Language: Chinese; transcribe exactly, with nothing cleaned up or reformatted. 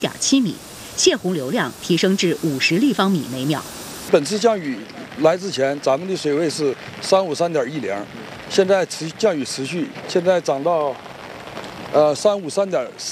点七米，泄洪流量提升至五十立方米每秒。 本次降雨来之前，咱们的水位是三五三点一零，现在持降雨持续，现在涨到呃三五三点。